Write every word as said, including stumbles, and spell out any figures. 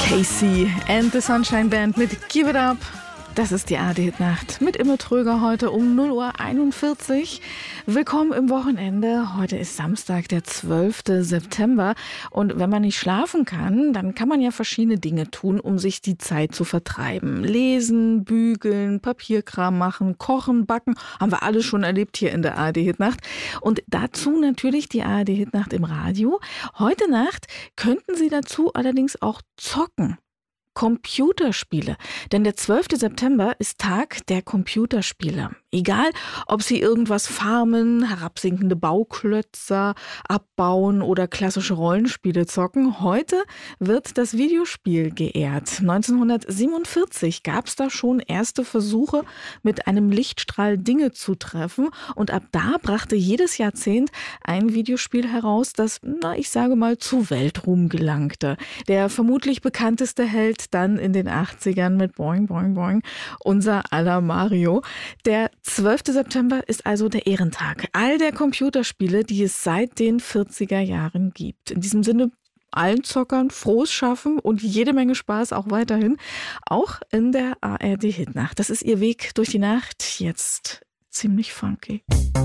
Casey and the Sunshine Band mit Give It Up. Das ist die A R D-Hitnacht mit Imme Tröger heute um null Uhr einundvierzig. Willkommen im Wochenende. Heute ist Samstag, der zwölfte September. Und wenn man nicht schlafen kann, dann kann man ja verschiedene Dinge tun, um sich die Zeit zu vertreiben. Lesen, bügeln, Papierkram machen, kochen, backen. Haben wir alles schon erlebt hier in der A R D-Hitnacht. Und dazu natürlich die A R D-Hitnacht im Radio. Heute Nacht könnten Sie dazu allerdings auch zocken. Computerspiele. Denn der zwölfte September ist Tag der Computerspiele. Egal, ob Sie irgendwas farmen, herabsinkende Bauklötzer abbauen oder klassische Rollenspiele zocken, heute wird das Videospiel geehrt. neunzehnhundertsiebenundvierzig gab es da schon erste Versuche, mit einem Lichtstrahl Dinge zu treffen. Und ab da brachte jedes Jahrzehnt ein Videospiel heraus, das, na, ich sage mal, zu Weltruhm gelangte. Der vermutlich bekannteste Held dann in den achtzigern mit Boing, Boing, Boing, unser aller Mario. Der zwölfte September ist also der Ehrentag all der Computerspiele, die es seit den vierziger Jahren gibt. In diesem Sinne allen Zockern frohes Schaffen und jede Menge Spaß auch weiterhin, auch in der A R D-Hitnacht. Das ist Ihr Weg durch die Nacht, jetzt ziemlich funky.